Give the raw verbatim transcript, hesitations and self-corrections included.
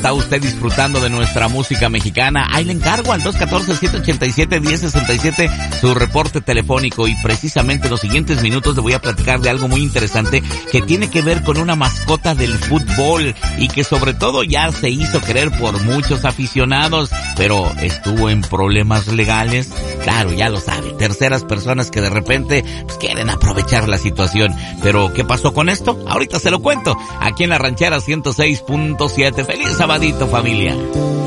está usted disfrutando de nuestra música mexicana, ahí le encargo al dos uno cuatro, siete ocho siete, uno cero seis siete su reporte telefónico, y precisamente en los siguientes minutos le voy a platicar de algo muy interesante que tiene que ver con una mascota del fútbol y que sobre todo ya se hizo querer por muchos aficionados, pero estuvo en problemas legales. Claro, ya lo sabe, terceras personas que de repente pues, quieren aprovechar la situación. Pero ¿qué pasó con esto? Ahorita se lo cuento, aquí en La Ranchera ciento seis punto siete. ¡Feliz sabadito, familia!